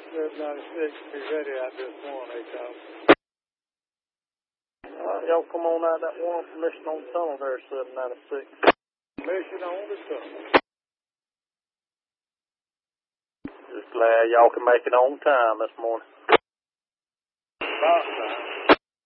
96, be ready out this one, A-Top. Y'all come on out that one permission on the tunnel there, 796. Permission on the tunnel. Just glad y'all can make it on time this morning. About time.